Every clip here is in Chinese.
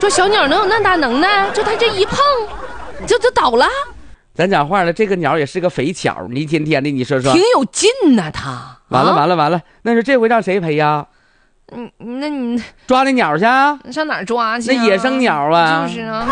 说小鸟能有那大能耐？就它这一碰，就倒了。 咱讲话了，这个鸟也是个肥巧，你一天天的，你说说， 挺有劲呐，它。 完了，那是这回让谁赔呀？ 那你抓那鸟去啊？ 上哪儿抓去？ 那野生鸟啊， 就是啊。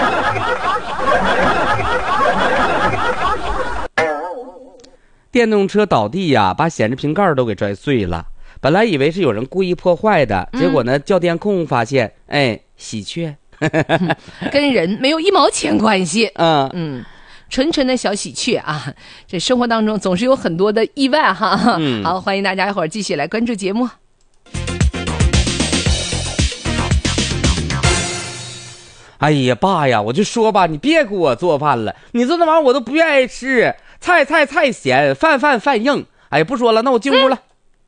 电动车倒地呀，把显示屏盖都给拽碎了。本来以为是有人故意破坏的，结果呢，叫电控发现，喜鹊， 跟人没有1毛钱关系。纯纯的小喜鹊啊！这生活当中总是有很多的意外哈。好，欢迎大家一会儿继续来关注节目。 哎呀，爸呀，我就说吧，你别给我做饭了，你做那玩意儿我都不愿意吃，菜咸，饭硬。哎呀，不说了，那我进屋了。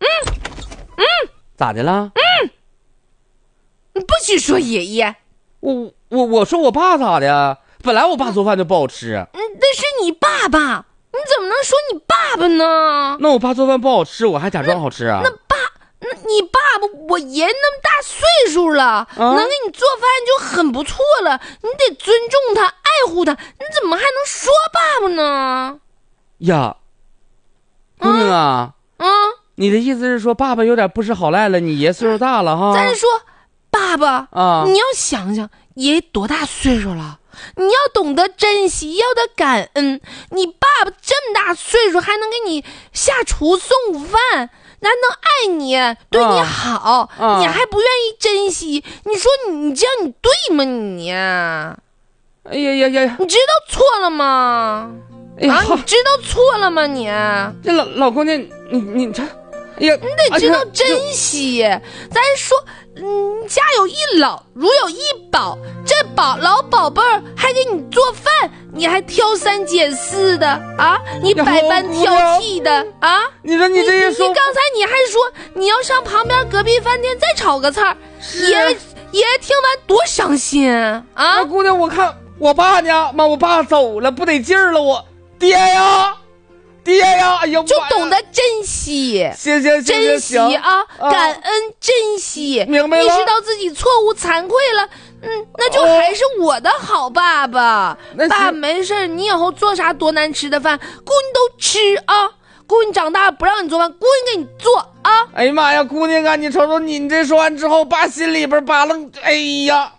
咋的了？ 你不许说爷爷。 我说我爸咋的？本来我爸做饭就不好吃。 那是你爸爸，你怎么能说你爸爸呢？ 那我爸做饭不好吃，我还假装好吃啊？ 那你爸爸，我爷那么大岁数了，能给你做饭就很不错了，你得尊重他，爱护他，你怎么还能说爸爸呢？ 呀，姑娘啊，你的意思是说爸爸有点不识好赖了，你爷岁数大了哈？ 咱说爸爸啊，你要想想爷爷多大岁数了，你要懂得珍惜，要得感恩。你爸爸这么大岁数还能给你下厨送午饭，还能爱你，对你好，你还不愿意珍惜，你说你这样你对吗你？ 哎呀， 你知道错了吗？你知道错了吗你？ 这老姑娘，你这，哎呀， 你得知道珍惜。咱说，家有一老，如有一宝，这老宝贝儿还给你做饭，你还挑三拣四的啊？你百般挑剔的啊？ 你说你这一说， 你刚才你还说你要上旁边隔壁饭店再炒个菜，爷听完多伤心啊！ 那姑娘，我看我爸呢，我爸走了，不得劲儿了，我爹呀，哎呀， 就懂得珍惜， 行， 珍惜啊，感恩珍惜， 明白了， 意识到自己错误，惭愧了，那就还是我的好爸爸。爸，没事，你以后做啥多难吃的饭，姑你都吃啊。姑你长大不让你做饭，姑你给你做啊。 哎呀妈呀，姑娘啊，你瞅瞅你这说完之后，爸心里边扒楞，哎呀。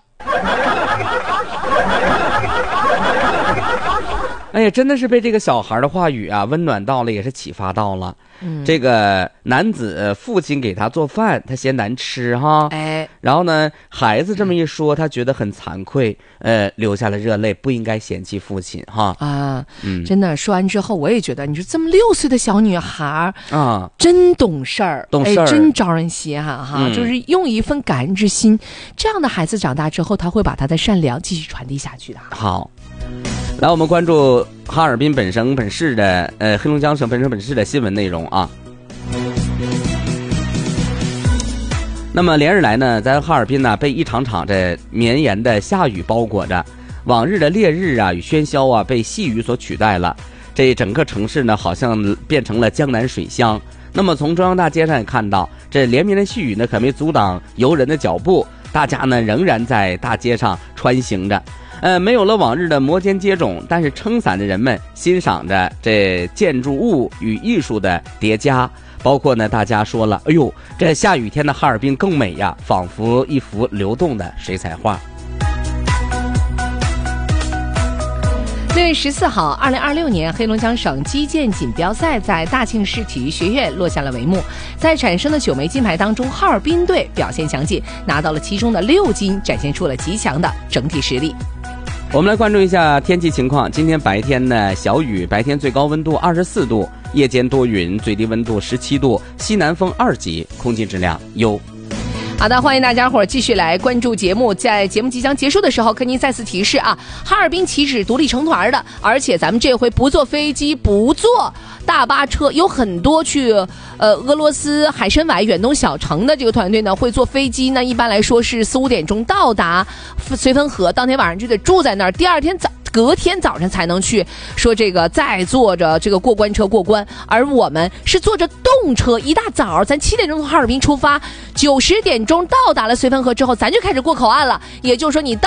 哎呀，真的是被这个小孩的话语啊温暖到了，也是启发到了。这个男子父亲给他做饭，他嫌难吃哈，然后呢，孩子这么一说，他觉得很惭愧，流下了热泪，不应该嫌弃父亲哈啊。真的说完之后，我也觉得，你说这么6岁的小女孩啊，真懂事儿，真招人稀罕哈。就是用一份感恩之心，这样的孩子长大之后，他会把他的善良继续传递下去的。 好。来，我们关注哈尔滨本省本市的黑龙江省本省本市的新闻内容啊。那么连日来呢，在哈尔滨呢被一场场这绵延的下雨包裹着，往日的烈日啊与喧嚣啊被细雨所取代了，这整个城市呢好像变成了江南水乡。那么从中央大街上也看到，这连绵的细雨呢可没阻挡游人的脚步，大家呢仍然在大街上穿行着。没有了往日的摩肩接踵，但是撑伞的人们欣赏着这建筑物与艺术的叠加，包括呢大家说了，哎呦，这下雨天的哈尔滨更美呀，仿佛一幅流动的水彩画。 6月14号，2026年黑龙江省击剑锦标赛在大庆市体育学院落下了帷幕。在产生的9枚金牌当中，哈尔滨队表现强劲，拿到了其中的6金，展现出了极强的整体实力。 我们来关注一下天气情况。今天白天呢小雨，白天最高温度24度，夜间多云，最低温度17度，西南风2级，空气质量优。 好的，欢迎大家伙儿继续来关注节目。在节目即将结束的时候，跟您再次提示啊，哈尔滨岂止独立成团的，而且咱们这回不坐飞机，不坐大巴车，有很多去俄罗斯海参崴远东小城的这个团队呢，会坐飞机呢，一般来说是4、5点钟到达绥芬河，当天晚上就得住在那儿，第二天隔天早晨才能去说这个再坐着这个过关车过关，而我们是坐着动车，一大早咱7点钟从哈尔滨出发，9、10点钟到达了绥芬河之后，咱就开始过口岸了。也就是说，你到